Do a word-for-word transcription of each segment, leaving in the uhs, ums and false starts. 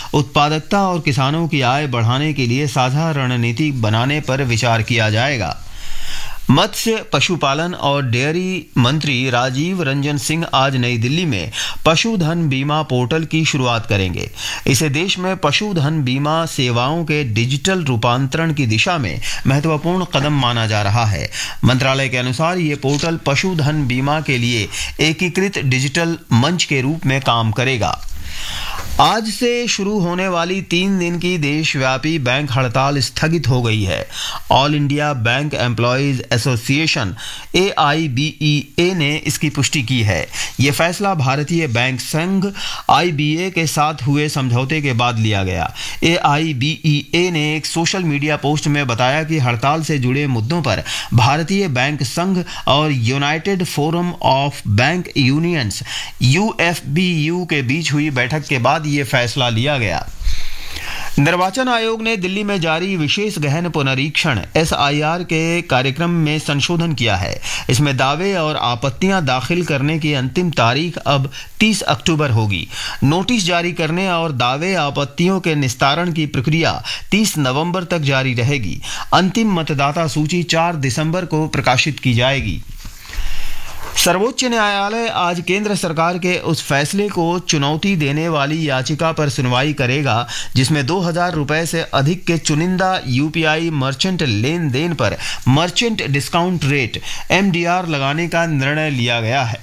उत्पादकता और किसानों की आय बढ़ाने के लिए साझा रणनीति बनाने पर विचार किया जाएगा। मत्स्य, पशुपालन और डेयरी मंत्री राजीव रंजन सिंह आज नई दिल्ली में पशुधन बीमा पोर्टल की शुरुआत करेंगे। इसे देश में पशुधन बीमा सेवाओं के डिजिटल रूपांतरण की दिशा में महत्वपूर्ण कदम माना जा रहा है। मंत्रालय के अनुसार ये पोर्टल पशुधन बीमा के लिए एकीकृत डिजिटल मंच के रूप में काम करेगा। आज से शुरू होने वाली तीन दिन की देशव्यापी बैंक हड़ताल स्थगित हो गई है। All India bank employees association ए आई बी ई ए ने इसकी पुष्टि की है। यह फैसला भारतीय बैंक संघ आई बी ए के साथ हुए समझौते के बाद लिया गया। ए आई बी ई ए ने एक सोशल मीडिया पोस्ट में बताया कि हड़ताल से जुड़े मुद्दों पर भारतीय बैंक संघ और United forum of bank unions U F B you के बीच हुई बैठक के बाद ये फैसला लिया गया। निर्वाचन आयोग ने दिल्ली में जारी विशेष गहन पुनरीक्षण एस आई आर के कार्यक्रम में संशोधन किया है। इसमें दावे और आपत्तियां दाखिल करने की अंतिम तारीख अब तीस अक्टूबर होगी। नोटिस जारी करने और दावे आपत्तियों के निस्तारण की प्रक्रिया तीस नवंबर तक जारी रहेगी। अंतिम मतदाता सूची चार दिसंबर को प्रकाशित की जाएगी। सर्वोच्च न्यायालय आज केंद्र सरकार के उस फैसले को चुनौती देने वाली याचिका पर सुनवाई करेगा जिसमें दो हजार रुपए से अधिक के चुनिंदा U P I merchant lane then पर merchant discount rate M D R लगाने का निर्णय लिया गया है।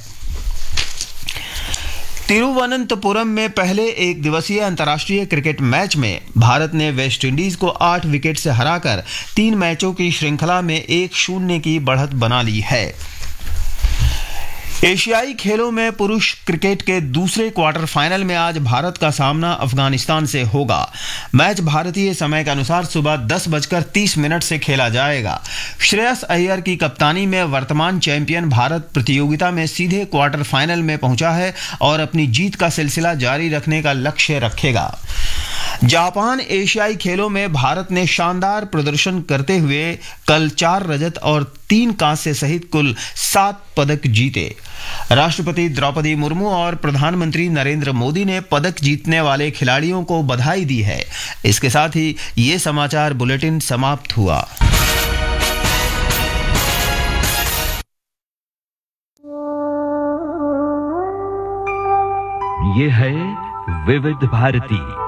तिरुवनंतपुरम में पहले एक दिवसीय अंतर्राष्ट्रीय क्रिकेट मैच में भारत ने वेस्टइंडीज को आठ विकेट से हराकर तीन मैचों की श्रृंखला में एक शून्य की बढ़त बना ली है। एशियाई खेलों में पुरुष क्रिकेट के दूसरे क्वार्टर फाइनल में आज भारत का सामना अफगानिस्तान से होगा। मैच भारतीय समय के अनुसार सुबह दस बजकर तीस मिनट से खेला जाएगा। श्रेयस अय्यर की कप्तानी में वर्तमान चैंपियन भारत प्रतियोगिता में सीधे क्वार्टर फाइनल में पहुंचा है और अपनी जीत का सिलसिला जारी रखने का लक्ष्य रखेगा। जापान एशियाई खेलों में भारत ने शानदार प्रदर्शन करते हुए कल चार रजत और तीन कांस्य सहित कुल सात पदक जीते। राष्ट्रपति द्रौपदी मुर्मू और प्रधानमंत्री नरेंद्र मोदी ने पदक जीतने वाले खिलाड़ियों को बधाई दी है। इसके साथ ही ये समाचार बुलेटिन समाप्त हुआ। ये है विविध भारती।